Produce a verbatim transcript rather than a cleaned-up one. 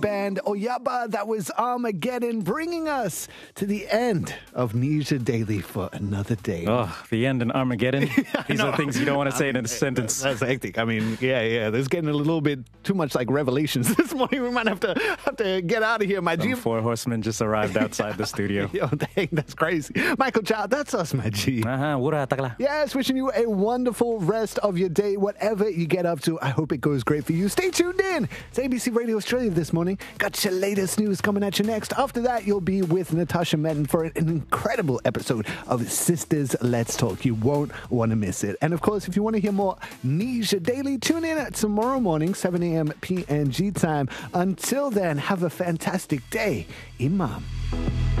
band Oyaba. That was Armageddon, bringing us to the end of Nisha Daily for another day. Oh, the end in Armageddon. These are things you don't want to say in a sentence. That's hectic. I mean, yeah, yeah. There's getting a little bit too much like revelations this morning. We might have to have to get out of here, my G. Some four horsemen just arrived outside the studio. Yo, dang, that's crazy. Michael Chow, that's us, my G. Uh-huh. Wura takla. Yes, wishing you a wonderful rest of your day, whatever you get up to. I hope it goes great for you. Stay tuned in. It's A B C Radio Australia this morning. Got your latest news coming at you next. After that, you'll be with Natasha Metten for an incredible episode of Sisters Let's Talk. You won't want to miss it. And of course, if you want to hear more Nisha Daily, tune in at tomorrow morning, seven a.m. P N G time. Until then, have a fantastic day. Imam.